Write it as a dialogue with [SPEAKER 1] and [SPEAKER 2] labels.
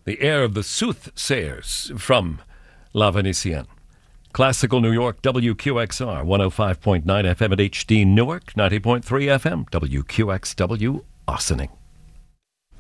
[SPEAKER 1] the air of the soothsayers from La Venetienne. Classical New York, WQXR, 105.9 FM at HD Newark, 90.3 FM, WQXW, Ossining.